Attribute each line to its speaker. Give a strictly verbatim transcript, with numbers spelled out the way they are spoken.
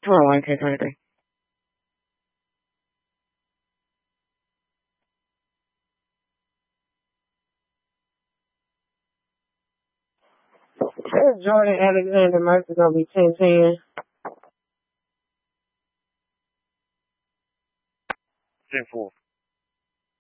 Speaker 1: twenty-one K twenty-three. Jordan Alexander Murphy gonna be ten ten.
Speaker 2: ten four.